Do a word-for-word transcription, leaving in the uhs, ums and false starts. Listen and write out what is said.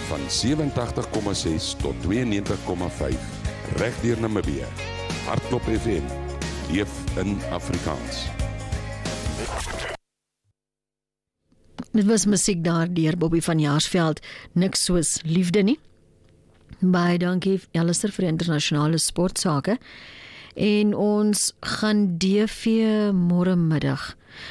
van sewentydig komma ses tot tweeënnegentig komma vyf reg deur Namibië. Hardklop F M, leef in Afrikaans. Dit was musiek daar deur Bobby van Jaarsveld, niks soos liefde nie. Baie dankie Alistair vir internasionale sportsake. En ons gaan D V môre middag